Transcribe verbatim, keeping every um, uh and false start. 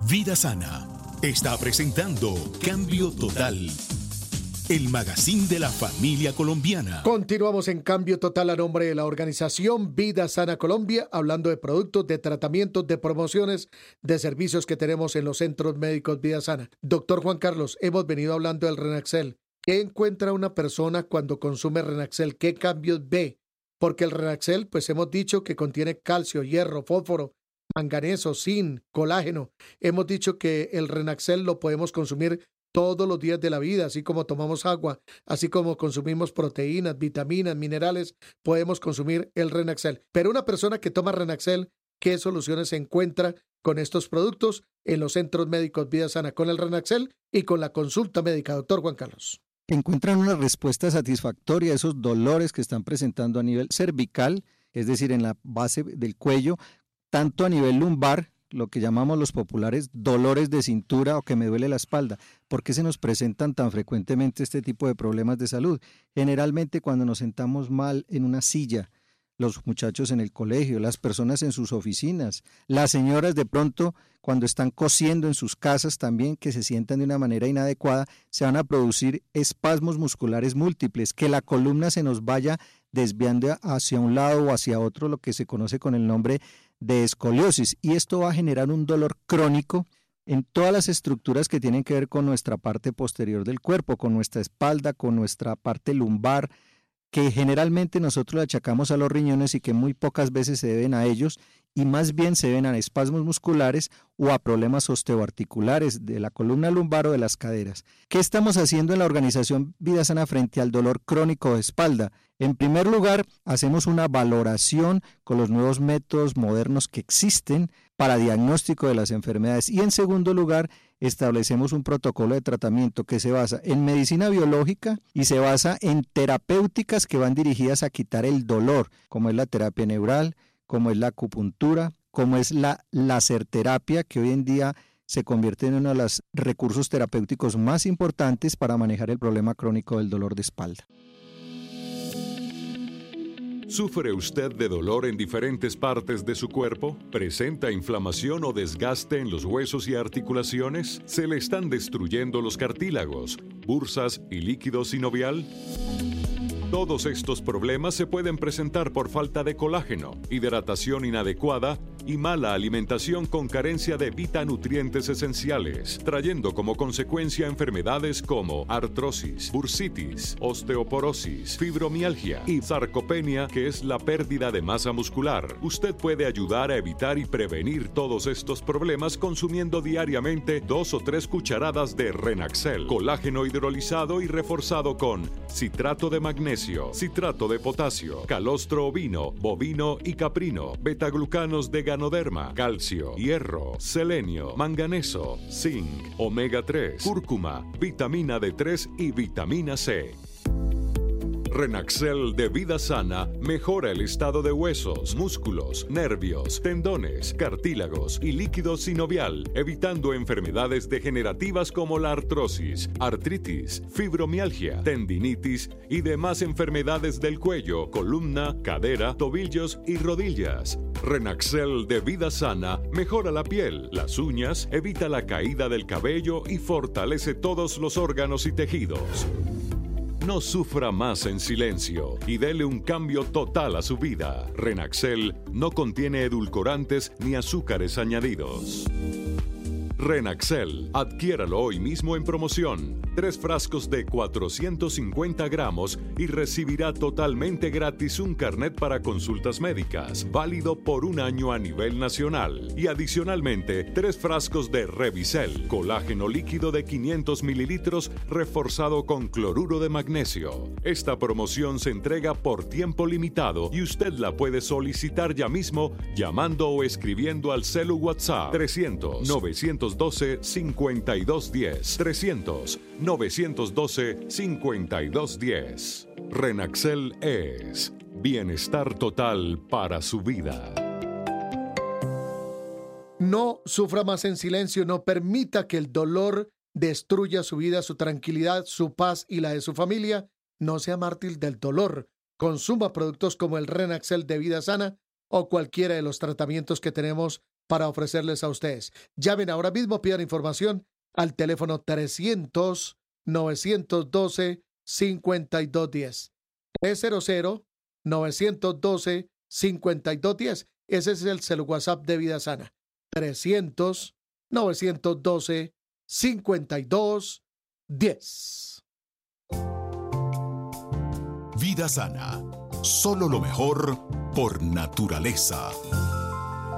Vida Sana está presentando Cambio Total, el magazine de la familia colombiana. Continuamos en Cambio Total a nombre de la organización Vida Sana Colombia, hablando de productos, de tratamientos, de promociones, de servicios que tenemos en los centros médicos Vida Sana. Doctor Juan Carlos, hemos venido hablando del Renaxel. ¿Qué encuentra una persona cuando consume Renaxel? ¿Qué cambios ve? Porque el Renaxel, pues hemos dicho que contiene calcio, hierro, fósforo, manganeso, zinc, colágeno. Hemos dicho que el Renaxel lo podemos consumir todos los días de la vida, así como tomamos agua, así como consumimos proteínas, vitaminas, minerales, podemos consumir el Renaxel. Pero una persona que toma Renaxel, ¿qué soluciones se encuentra con estos productos en los centros médicos Vida Sana con el Renaxel y con la consulta médica? Doctor Juan Carlos. Encuentran una respuesta satisfactoria a esos dolores que están presentando a nivel cervical, es decir, en la base del cuello, tanto a nivel lumbar, lo que llamamos los populares dolores de cintura o que me duele la espalda. ¿Por qué se nos presentan tan frecuentemente este tipo de problemas de salud? Generalmente cuando nos sentamos mal en una silla, los muchachos en el colegio, las personas en sus oficinas, las señoras de pronto cuando están cosiendo en sus casas también, que se sientan de una manera inadecuada, se van a producir espasmos musculares múltiples, que la columna se nos vaya desviando hacia un lado o hacia otro, lo que se conoce con el nombre de escoliosis, y esto va a generar un dolor crónico en todas las estructuras que tienen que ver con nuestra parte posterior del cuerpo, con nuestra espalda, con nuestra parte lumbar, que generalmente nosotros le achacamos a los riñones y que muy pocas veces se deben a ellos, y más bien se deben a espasmos musculares o a problemas osteoarticulares de la columna lumbar o de las caderas. ¿Qué estamos haciendo en la organización Vida Sana frente al dolor crónico de espalda? En primer lugar, hacemos una valoración con los nuevos métodos modernos que existen para diagnóstico de las enfermedades, y en segundo lugar, establecemos un protocolo de tratamiento que se basa en medicina biológica y se basa en terapéuticas que van dirigidas a quitar el dolor, como es la terapia neural, como es la acupuntura, como es la laserterapia, que hoy en día se convierte en uno de los recursos terapéuticos más importantes para manejar el problema crónico del dolor de espalda. ¿Sufre usted de dolor en diferentes partes de su cuerpo? ¿Presenta inflamación o desgaste en los huesos y articulaciones? ¿Se le están destruyendo los cartílagos, bursas y líquido sinovial? Todos estos problemas se pueden presentar por falta de colágeno, hidratación inadecuada y mala alimentación con carencia de vitanutrientes esenciales, trayendo como consecuencia enfermedades como artrosis, bursitis, osteoporosis, fibromialgia y sarcopenia, que es la pérdida de masa muscular. Usted puede ayudar a evitar y prevenir todos estos problemas consumiendo diariamente dos o tres cucharadas de Renaxel, colágeno hidrolizado y reforzado con citrato de magnesio, citrato de potasio, calostro ovino, bovino y caprino, betaglucanos de ganoderma, calcio, hierro, selenio, manganeso, zinc, omega tres, cúrcuma, vitamina D tres y vitamina C. Renaxel de Vida Sana mejora el estado de huesos, músculos, nervios, tendones, cartílagos y líquido sinovial, evitando enfermedades degenerativas como la artrosis, artritis, fibromialgia, tendinitis y demás enfermedades del cuello, columna, cadera, tobillos y rodillas. Renaxel de Vida Sana mejora la piel, las uñas, evita la caída del cabello y fortalece todos los órganos y tejidos. No sufra más en silencio y dele un cambio total a su vida. Renaxel no contiene edulcorantes ni azúcares añadidos. Renaxel, adquiéralo hoy mismo en promoción. Tres frascos de cuatrocientos cincuenta gramos y recibirá totalmente gratis un carnet para consultas médicas, válido por un año a nivel nacional. Y adicionalmente, tres frascos de Revisel, colágeno líquido de quinientos mililitros reforzado con cloruro de magnesio. Esta promoción se entrega por tiempo limitado y usted la puede solicitar ya mismo llamando o escribiendo al celu WhatsApp trescientos, novecientos doce, cincuenta y dos diez, trescientos, novecientos doce, cincuenta y dos diez. Renaxel es bienestar total para su vida. No sufra más en silencio, no permita que el dolor destruya su vida, su tranquilidad, su paz y la de su familia. No sea mártir del dolor. Consuma productos como el Renaxel de Vida Sana o cualquiera de los tratamientos que tenemos para ofrecerles a ustedes. Llamen ahora mismo, pidan información al teléfono trescientos, novecientos doce, cincuenta y dos diez. trescientos, novecientos doce, cincuenta y dos diez. Ese es el cel WhatsApp de Vida Sana. trescientos, novecientos doce, cincuenta y dos diez. Vida Sana. Solo lo mejor por naturaleza.